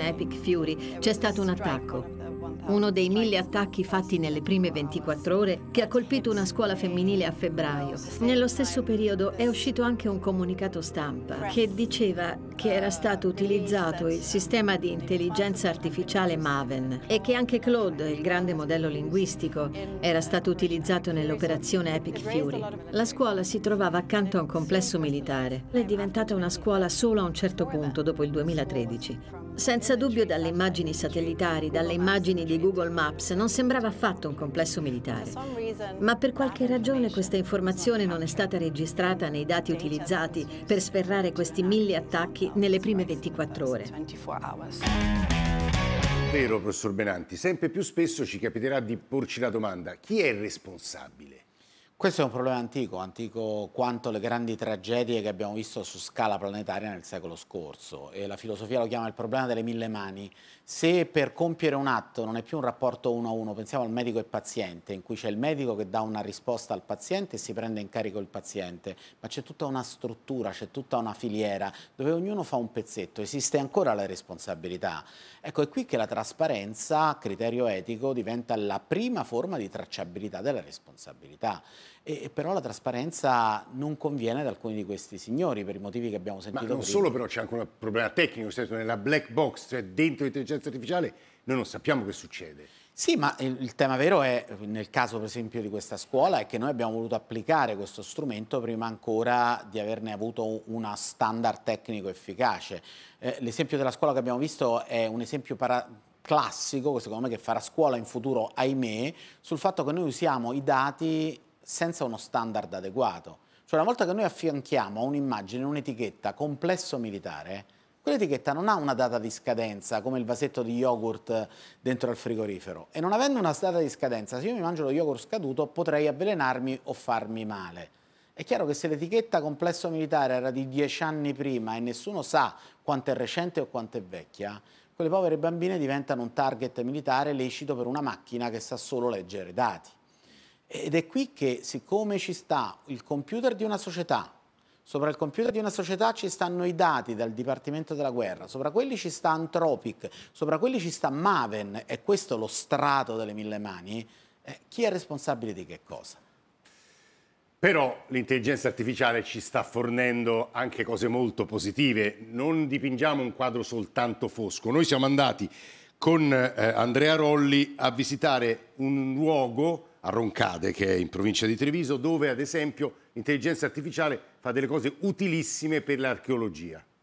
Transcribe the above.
l'operazione Epic Fury c'è stato un attacco. Uno dei 1000 attacchi fatti nelle prime 24 ore che ha colpito una scuola femminile a febbraio. Nello stesso periodo è uscito anche un comunicato stampa che diceva che era stato utilizzato il sistema di intelligenza artificiale Maven e che anche Claude, il grande modello linguistico, era stato utilizzato nell'operazione Epic Fury. La scuola si trovava accanto a un complesso militare. È diventata una scuola solo a un certo punto, dopo il 2013. Senza dubbio, dalle immagini satellitari, dalle immagini di Google Maps, non sembrava affatto un complesso militare. Ma per qualche ragione questa informazione non è stata registrata nei dati utilizzati per sferrare questi 1000 attacchi nelle prime 24 ore. Vero, professor Benanti, sempre più spesso ci capiterà di porci la domanda: chi è il responsabile? Questo è un problema antico quanto le grandi tragedie che abbiamo visto su scala planetaria nel secolo scorso, e la filosofia lo chiama il problema delle 1000 mani. Se per compiere un atto non è più un rapporto uno a uno, pensiamo al medico e paziente, in cui c'è il medico che dà una risposta al paziente e si prende in carico il paziente, ma c'è tutta una struttura, c'è tutta una filiera dove ognuno fa un pezzetto, esiste ancora la responsabilità. Ecco, è qui che la trasparenza, criterio etico, diventa la prima forma di tracciabilità della responsabilità. E però la trasparenza non conviene ad alcuni di questi signori per i motivi che abbiamo sentito Ma non prima. solo, però c'è anche un problema tecnico, nel senso, nella black box, cioè dentro l'intelligenza artificiale, noi non sappiamo che succede. Sì, ma il tema vero è, nel caso per esempio di questa scuola, è che noi abbiamo voluto applicare questo strumento prima ancora di averne avuto una standard tecnico efficace. L'esempio della scuola che abbiamo visto è un esempio classico, secondo me, che farà scuola in futuro, ahimè, sul fatto che noi usiamo i dati senza uno standard adeguato. Cioè, una volta che noi affianchiamo a un'immagine un'etichetta complesso militare, quell'etichetta non ha una data di scadenza come il vasetto di yogurt dentro al frigorifero, e non avendo una data di scadenza, se io mi mangio lo yogurt scaduto potrei avvelenarmi o farmi male. È chiaro che se l'etichetta complesso militare era di 10 anni prima e nessuno sa quanto è recente o quanto è vecchia, quelle povere bambine diventano un target militare lecito per una macchina che sa solo leggere dati. Ed è qui che, siccome ci sta il computer di una società, sopra il computer di una società ci stanno i dati dal Dipartimento della Guerra, sopra quelli ci sta Anthropic, sopra quelli ci sta Maven, e questo è lo strato delle 1000 mani, chi è responsabile di che cosa? Però l'intelligenza artificiale ci sta fornendo anche cose molto positive. Non dipingiamo un quadro soltanto fosco. Noi siamo andati con Andrea Rolli a visitare un luogo a Roncade, che è in provincia di Treviso, dove ad esempio l'intelligenza artificiale fa delle cose utilissime per l'archeologia.